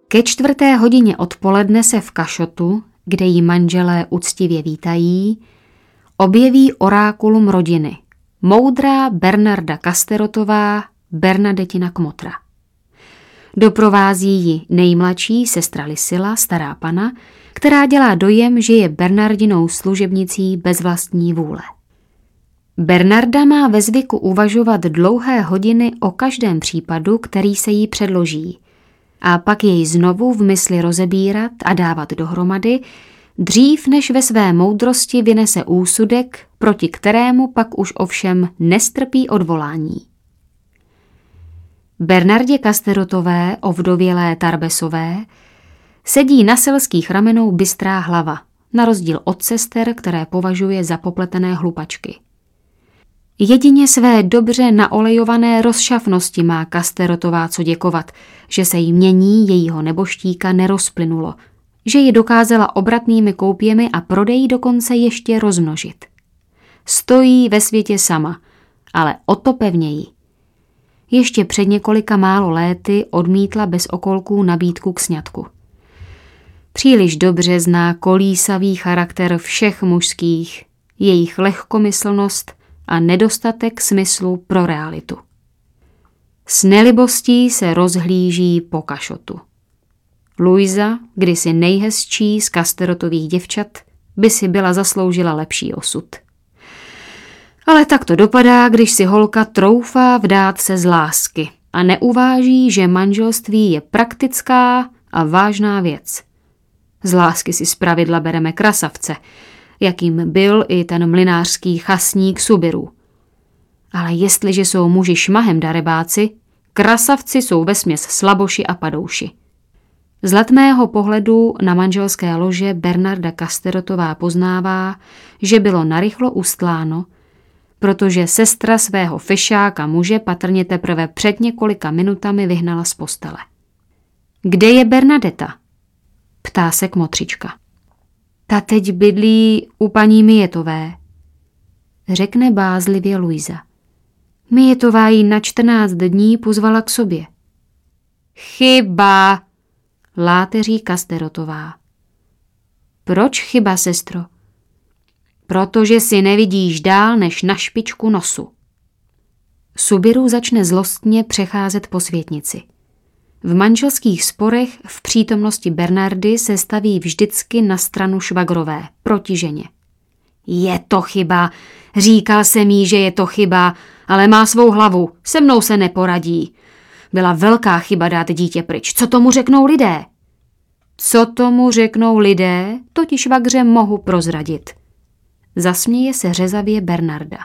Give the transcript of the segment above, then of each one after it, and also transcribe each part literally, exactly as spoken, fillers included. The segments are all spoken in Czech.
Ke čtvrté hodině odpoledne se v kašotu, kde jí manželé uctivě vítají, objeví orákulum rodiny, moudrá Bernarda Casterotová, Bernadettina Kmotra. Doprovází ji nejmladší sestra Lisila, stará pana, která dělá dojem, že je Bernardinou služebnicí bez vlastní vůle. Bernarda má ve zvyku uvažovat dlouhé hodiny o každém případu, který se jí předloží, a pak jej znovu v mysli rozebírat a dávat dohromady, dřív než ve své moudrosti vynese úsudek, proti kterému pak už ovšem nestrpí odvolání. Bernardě Casterotové, ovdovělé Tarbesové, sedí na selských ramenou bystrá hlava, na rozdíl od sester, které považuje za popletené hlupačky. Jedině své dobře naolejované rozšafnosti má Casterotová co děkovat, že se jí mění jejího neboštíka nerozplynulo, že ji dokázala obratnými koupěmi a prodejí dokonce ještě rozmnožit. Stojí ve světě sama, ale o to pevněji. Ještě před několika málo léty odmítla bez okolků nabídku k sňatku. Příliš dobře zná kolísavý charakter všech mužských, jejich lehkomyslnost a nedostatek smyslu pro realitu. S nelibostí se rozhlíží po kašotu. Luisa, kdysi nejhezčí z Casterotových děvčat, by si byla zasloužila lepší osud. Ale tak to dopadá, když si holka troufá vdát se z lásky a neuváží, že manželství je praktická a vážná věc. Z lásky si zpravidla bereme krasavce, jakým byl i ten mlynářský chasník Subiru. Ale jestliže jsou muži šmahem darebáci, krasavci jsou vesměs slaboši a padouši. Z letmého pohledu na manželské lože Bernarda Casterotová poznává, že bylo narychlo ustláno, protože sestra svého fešáka muže patrně teprve před několika minutami vyhnala z postele. Kde je Bernadeta? Ptá se Kmotřička. Ta teď bydlí u paní Mijetové, řekne bázlivě Luisa. Mijetová ji na čtrnáct dní pozvala k sobě. Chyba, láteří Casterotová. Proč chyba, sestro? Protože si nevidíš dál než na špičku nosu. Subiru začne zlostně přecházet po světnici. V manželských sporech v přítomnosti Bernardy se staví vždycky na stranu švagrové, proti ženě. Je to chyba, říkal jsem jí, že je to chyba, ale má svou hlavu, se mnou se neporadí. Byla velká chyba dát dítě pryč, co tomu řeknou lidé? Co tomu řeknou lidé, to ti švagře mohu prozradit. Zasměje se řezavě Bernarda.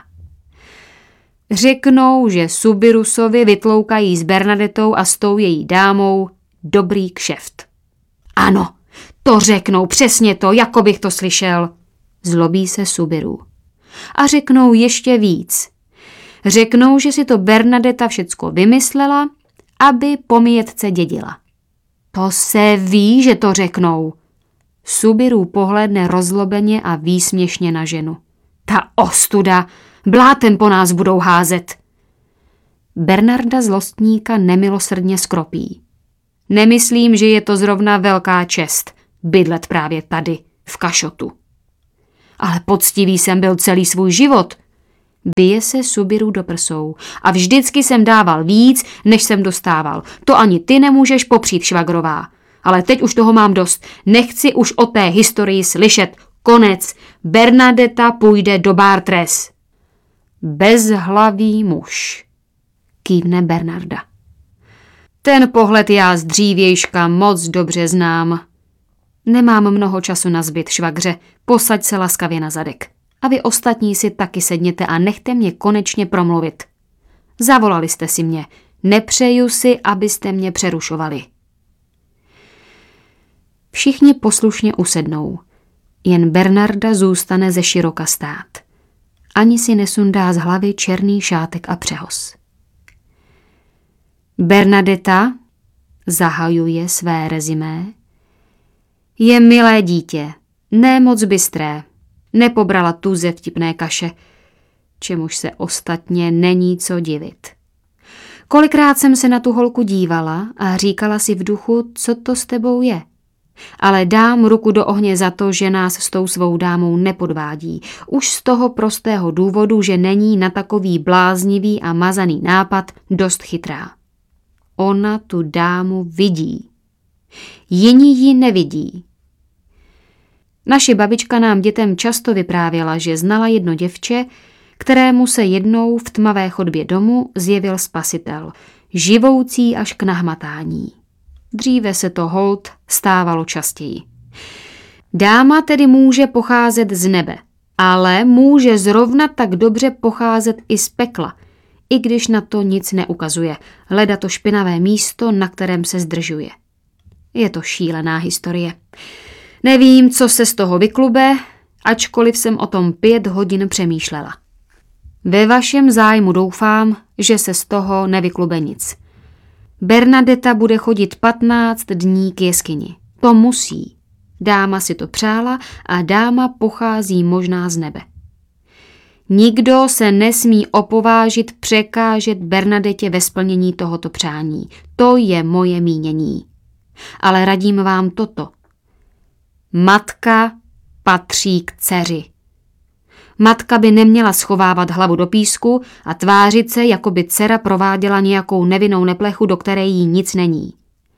Řeknou, že Subirusovi vytloukají s Bernadetou a s tou její dámou dobrý kšeft. Ano, to řeknou, přesně to, jako bych to slyšel. Zlobí se Subiru. A řeknou ještě víc. Řeknou, že si to Bernadeta všecko vymyslela, aby pomijetce dědila. To se ví, že to řeknou. Subiru pohlédne rozlobeně a výsměšně na ženu. Ta ostuda, blátem po nás budou házet. Bernarda zlostníka nemilosrdně skropí. Nemyslím, že je to zrovna velká čest bydlet právě tady, v kašotu. Ale poctivý jsem byl celý svůj život. Bije se Subiru do prsou a vždycky jsem dával víc, než jsem dostával. To ani ty nemůžeš popřít, švagrová. Ale teď už toho mám dost. Nechci už o té historii slyšet. Konec. Bernadeta půjde do Bartres. Bezhlavý muž, kývne Bernarda. Ten pohled já z dřívějška moc dobře znám. Nemám mnoho času na zbyt, švagře, posaď se laskavě na zadek. A vy ostatní si taky sedněte a nechte mě konečně promluvit. Zavolali jste si mě, nepřeju si, abyste mě přerušovali. Všichni poslušně usednou, jen Bernarda zůstane ze široka stát. Ani si nesundá z hlavy černý šátek a přehoz. Bernadeta, zahajuje své rezimé, je milé dítě, ne moc bystré, nepobrala tuze vtipné kaše, čemuž se ostatně není co divit. Kolikrát jsem se na tu holku dívala a říkala si v duchu, co to s tebou je. Ale dám ruku do ohně za to, že nás s tou svou dámou nepodvádí. Už z toho prostého důvodu, že není na takový bláznivý a mazaný nápad dost chytrá. Ona tu dámu vidí. Jiní ji nevidí. Naše babička nám dětem často vyprávěla, že znala jedno děvče, kterému se jednou v tmavé chodbě domu zjevil spasitel, živoucí až k nahmatání. Dříve se to holt stávalo častěji. Dáma tedy může pocházet z nebe, ale může zrovna tak dobře pocházet i z pekla, i když na to nic neukazuje, leda to špinavé místo, na kterém se zdržuje. Je to šílená historie. Nevím, co se z toho vyklube, ačkoliv jsem o tom pět hodin přemýšlela. Ve vašem zájmu doufám, že se z toho nevyklube nic. Bernadeta bude chodit patnáct dní k jeskyni. To musí. Dáma si to přála a dáma pochází možná z nebe. Nikdo se nesmí opovážit překážet Bernadetě ve splnění tohoto přání. To je moje mínění. Ale radím vám toto. Matka patří k dceři. Matka by neměla schovávat hlavu do písku a tvářit se, jako by dcera prováděla nějakou nevinnou neplechu, do které jí nic není.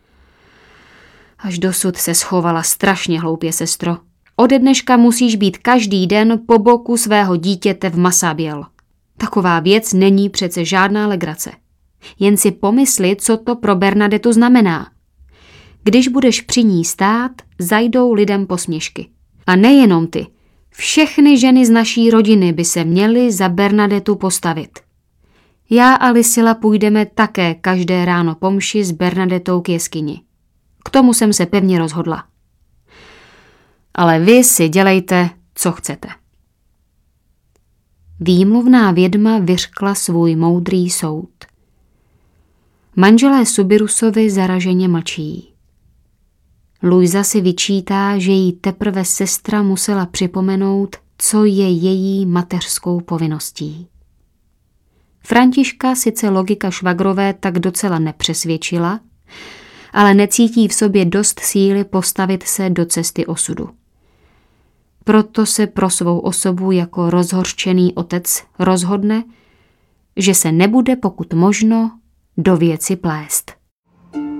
Až dosud se schovala strašně hloupě, sestro. Ode dneška musíš být každý den po boku svého dítěte v Massabielle. Taková věc není přece žádná legrace. Jen si pomysli, co to pro Bernadetu znamená. Když budeš při ní stát, zajdou lidem posměšky. A nejenom ty. Všechny ženy z naší rodiny by se měly za Bernadetu postavit. Já a Lisila půjdeme také každé ráno po mši s Bernadetou k jeskyni. K tomu jsem se pevně rozhodla. Ale vy si dělejte, co chcete. Výmluvná vědma vyřkla svůj moudrý soud. Manželé Subirusovi zaraženě mlčí. Luisa si vyčítá, že jí teprve sestra musela připomenout, co je její mateřskou povinností. Františka sice logika švagrové tak docela nepřesvědčila, ale necítí v sobě dost síly postavit se do cesty osudu. Proto se pro svou osobu jako rozhořčený otec rozhodne, že se nebude pokud možno do věci plést.